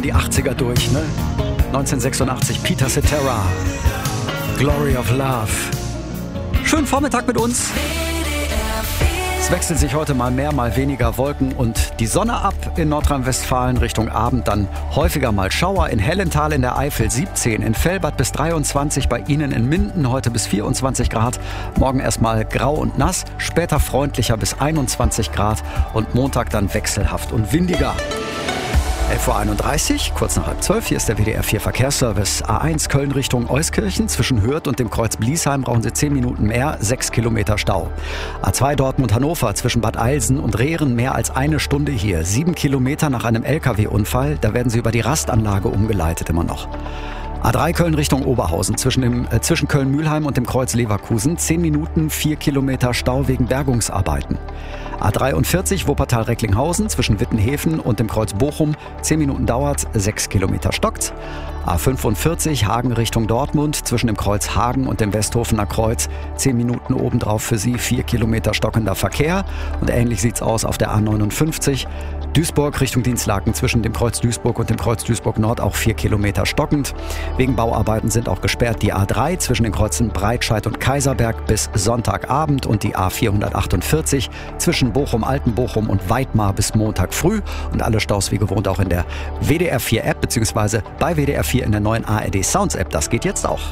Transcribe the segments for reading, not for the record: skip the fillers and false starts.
die 80er durch, ne? 1986, Peter Cetera, Glory of Love. Schönen Vormittag mit uns. Es wechselt sich heute mal mehr, mal weniger Wolken und die Sonne ab in Nordrhein-Westfalen. Richtung Abend dann häufiger mal Schauer. In Hellenthal in der Eifel 17, in Fellbad bis 23, bei Ihnen in Minden heute bis 24 Grad. Morgen erstmal grau und nass, später freundlicher bis 21 Grad und Montag dann wechselhaft und windiger. 11.31 Uhr, kurz nach 11:30, hier ist der WDR 4 Verkehrsservice. A1 Köln Richtung Euskirchen, zwischen Hürth und dem Kreuz Bliesheim brauchen Sie 10 Minuten mehr, 6 Kilometer Stau. A2 Dortmund-Hannover, zwischen Bad Eilsen und Rehren mehr als eine Stunde hier. 7 Kilometer nach einem LKW-Unfall, da werden Sie über die Rastanlage umgeleitet immer noch. A3 Köln Richtung Oberhausen, zwischen Köln-Mühlheim und dem Kreuz Leverkusen, 10 Minuten, 4 Kilometer Stau wegen Bergungsarbeiten. A43 Wuppertal-Recklinghausen, zwischen Wittenhäfen und dem Kreuz Bochum, 10 Minuten dauert, 6 Kilometer stockt. A45 Hagen Richtung Dortmund, zwischen dem Kreuz Hagen und dem Westhofener Kreuz, 10 Minuten obendrauf für Sie, 4 Kilometer stockender Verkehr. Und ähnlich sieht's aus auf der A59. Duisburg Richtung Dienstlaken, zwischen dem Kreuz Duisburg und dem Kreuz Duisburg Nord auch 4 Kilometer stockend. Wegen Bauarbeiten sind auch gesperrt die A3 zwischen den Kreuzen Breitscheid und Kaiserberg bis Sonntagabend und die A448 zwischen Bochum-Altenbochum und Weidmar bis Montag früh. Und alle Staus wie gewohnt auch in der WDR 4 App bzw. bei WDR 4 in der neuen ARD Sounds App. Das geht jetzt auch.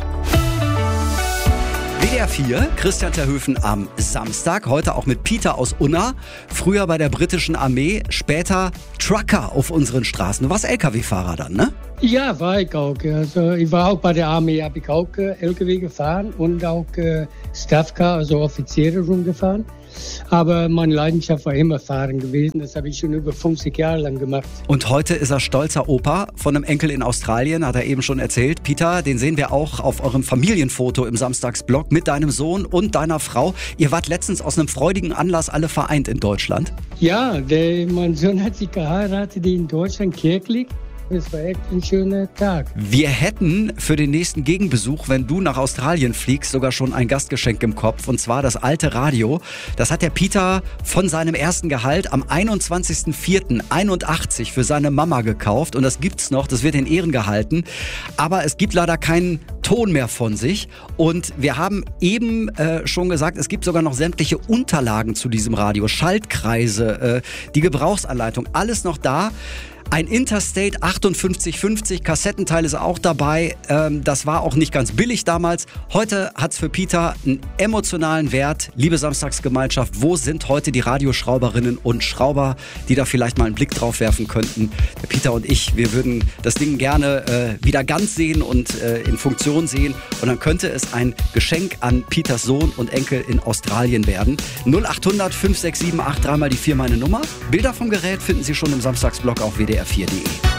WDR 4, Christian Terhöfen am Samstag, heute auch mit Peter aus Unna, früher bei der britischen Armee, später Trucker auf unseren Straßen. Du warst LKW-Fahrer dann, ne? Ja, war ich auch. Also ich war auch bei der Armee, habe ich auch LKW gefahren und auch Staffcar, also Offiziere rumgefahren. Aber meine Leidenschaft war immer Fahren gewesen. Das habe ich schon über 50 Jahre lang gemacht. Und heute ist er stolzer Opa von einem Enkel in Australien, hat er eben schon erzählt. Peter, den sehen wir auch auf eurem Familienfoto im Samstagsblog mit deinem Sohn und deiner Frau. Ihr wart letztens aus einem freudigen Anlass alle vereint in Deutschland. Ja, mein Sohn hat sich geheiratet in Deutschland kirchlich. Es war echt ein schöner Tag. Wir hätten für den nächsten Gegenbesuch, wenn du nach Australien fliegst, sogar schon ein Gastgeschenk im Kopf. Und zwar das alte Radio. Das hat der Peter von seinem ersten Gehalt am 21.04.81 für seine Mama gekauft. Und das gibt's noch, das wird in Ehren gehalten. Aber es gibt leider keinen Ton mehr von sich. Und wir haben eben schon gesagt, es gibt sogar noch sämtliche Unterlagen zu diesem Radio. Schaltkreise, die Gebrauchsanleitung, alles noch da. Ein Interstate 5850, Kassettenteil ist auch dabei. Das war auch nicht ganz billig damals. Heute hat's für Peter einen emotionalen Wert. Liebe Samstagsgemeinschaft, wo sind heute die Radioschrauberinnen und Schrauber, die da vielleicht mal einen Blick drauf werfen könnten? Der Peter und ich, wir würden das Ding gerne wieder ganz sehen und in Funktion sehen. Und dann könnte es ein Geschenk an Peters Sohn und Enkel in Australien werden. 0800 567 83 mal die 4 meine Nummer. Bilder vom Gerät finden Sie schon im Samstagsblog auf WDR4.de.